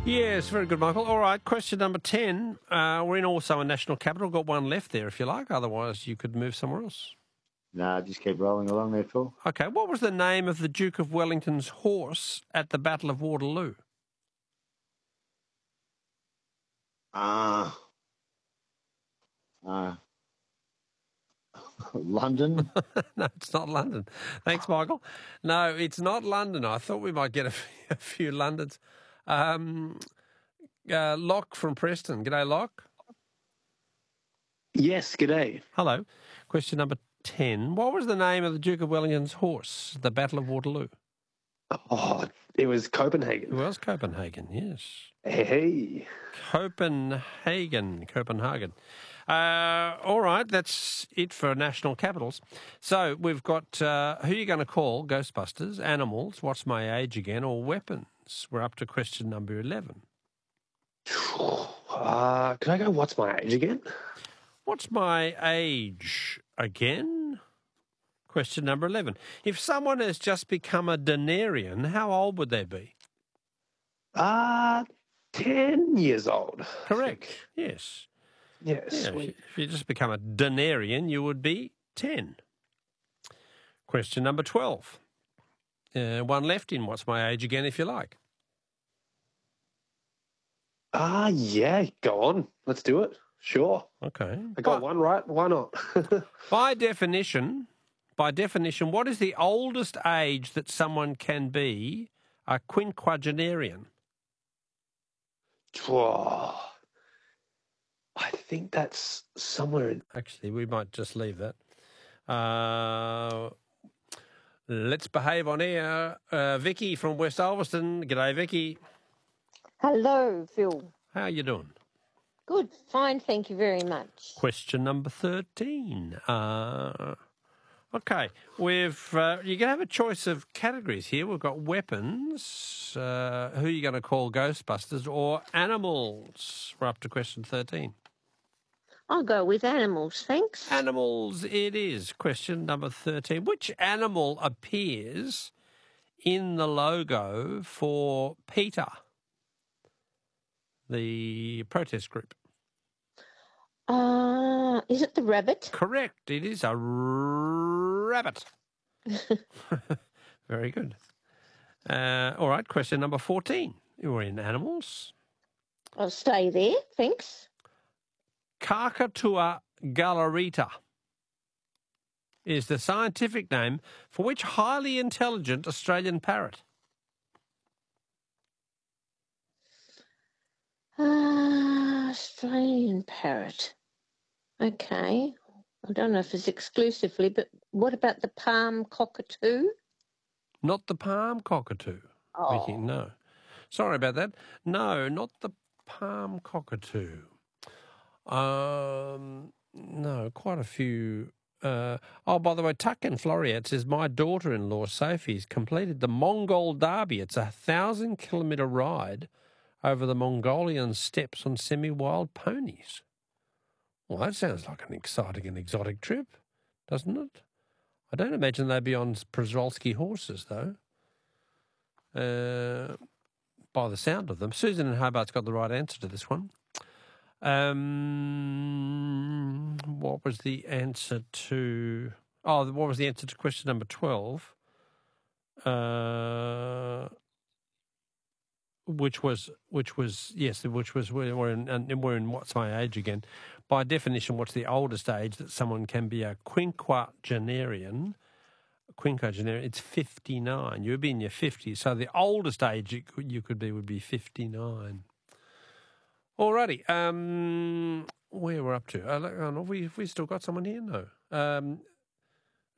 Yes, very good, Michael. All right, question number 10. We're in also a national capital. Got one left there if you like. Otherwise, you could move somewhere else. No, just keep rolling along there, Phil. Okay, what was the name of the Duke of Wellington's horse at the Battle of Waterloo? London? No, it's not London. Thanks, Michael. No, it's not London. I thought we might get a few Londons. Locke from Preston. G'day, Locke. Yes, g'day. Hello. Question number 10. What was the name of the Duke of Wellington's horse at the Battle of Waterloo? Oh, it was Copenhagen. It was Copenhagen, yes. Hey. Copenhagen. All right, that's it for national capitals. So we've got who are you going to call? Ghostbusters, animals, what's my age again, or weapons? We're up to question number 11. Can I go, what's my age again? What's my age again? Question number 11. If someone has just become a denarian, how old would they be? 10 years old. Correct, yes. Yes. Yeah, if you just become a denarian, you would be 10. Question number 12. One left in what's my age again, if you like. Yeah, go on. Let's do it. Sure. Okay. I got one right. Why not? By definition, what is the oldest age that someone can be a quinquagenarian? Whoa. I think that's somewhere in... Actually, we might just leave that. Let's behave on air. Vicky from West Ulverston. G'day, Vicky. Hello, Phil. How are you doing? Good, fine, thank you very much. Question number 13. Okay, you're going to have a choice of categories here. We've got weapons, who are you going to call Ghostbusters, or animals. We're up to question 13. I'll go with animals, thanks. Animals it is. Question number 13. Which animal appears in the logo for PETA, the protest group? Is it the rabbit? Correct. It is a rabbit. Very good. All right, question number 14. We're in animals. I'll stay there, thanks. Kakatua galarita is the scientific name for which highly intelligent Australian parrot? Australian parrot. Okay. I don't know if it's exclusively, but what about the palm cockatoo? Not the palm cockatoo. Oh. Vicky, no. Sorry about that. No, not the palm cockatoo. No, quite a few. By the way, Tuck in Floriat says, my daughter-in-law, Sophie's completed the Mongol Derby. It's a 1,000-kilometre ride over the Mongolian steppes on semi-wild ponies. Well, that sounds like an exciting and exotic trip, doesn't it? I don't imagine they'd be on Przewalski horses, though, by the sound of them. Susan in Hobart's got the right answer to this one. What was the answer to... what was the answer to question number 12? Which was we're in what's my age again. By definition, what's the oldest age that someone can be a quinquagenarian? It's 59. You'd be in your 50s. So the oldest age you could be would be 59. Alrighty. Where we're up to? Have we still got someone here? No.